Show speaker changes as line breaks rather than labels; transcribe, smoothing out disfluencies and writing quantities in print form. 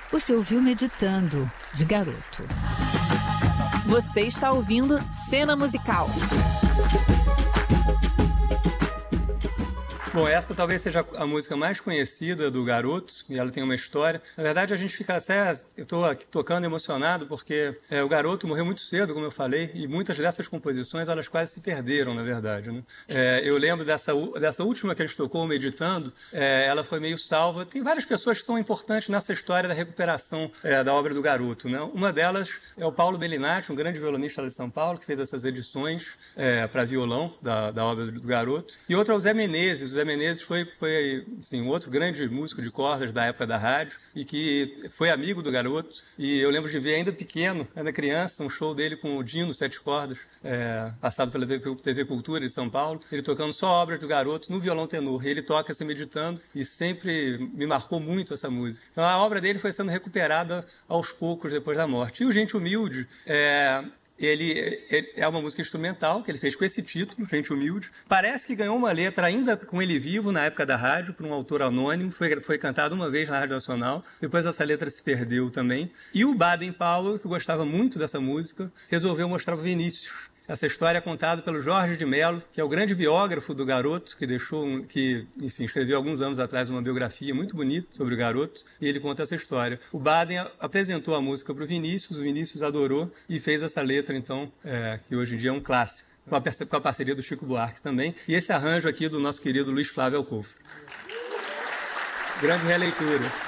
Você ouviu Meditando, de Garoto.
Você está ouvindo Cena Musical.
Bom, essa talvez seja a música mais conhecida do Garoto, e ela tem uma história. Na verdade, a gente fica até... Eu estou aqui tocando emocionado, porque o Garoto morreu muito cedo, como eu falei, e muitas dessas composições, elas quase se perderam, na verdade, né? Eu lembro dessa última que a gente tocou, Meditando, ela foi meio salva. Tem várias pessoas que são importantes nessa história da recuperação da obra do Garoto, né? Uma delas é o Paulo Bellinati, um grande violonista lá de São Paulo, que fez essas edições para violão da obra do Garoto. E outra é o Zé Menezes. O Zé Menezes foi assim, um outro grande músico de cordas da época da rádio e que foi amigo do Garoto. E eu lembro de ver ainda pequeno, ainda criança, um show dele com o Dino, 7 cordas, passado pela TV Cultura de São Paulo, ele tocando só obras do Garoto no violão tenor. E ele toca essa Meditando e sempre me marcou muito essa música. Então a obra dele foi sendo recuperada aos poucos depois da morte. E o Gente Humilde ele é uma música instrumental que ele fez com esse título, Gente Humilde. Parece que ganhou uma letra ainda com ele vivo na época da rádio, por um autor anônimo. Foi cantado uma vez na Rádio Nacional. Depois essa letra se perdeu também. E o Baden Powell, que gostava muito dessa música, resolveu mostrar para o Vinícius. Essa história é contada pelo Jorge de Mello, que é o grande biógrafo do Garoto, que escreveu alguns anos atrás uma biografia muito bonita sobre o Garoto, e ele conta essa história. O Baden apresentou a música para o Vinícius adorou e fez essa letra, então, que hoje em dia é um clássico, com a parceria do Chico Buarque também, e esse arranjo aqui do nosso querido Luiz Flávio Alcofre. Grande releitura.